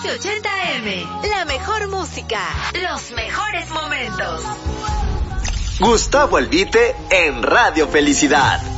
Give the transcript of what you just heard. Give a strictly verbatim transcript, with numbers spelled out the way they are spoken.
doce ochenta A M. La mejor música. Los mejores momentos. Gustavo Albite en Radio Felicidad.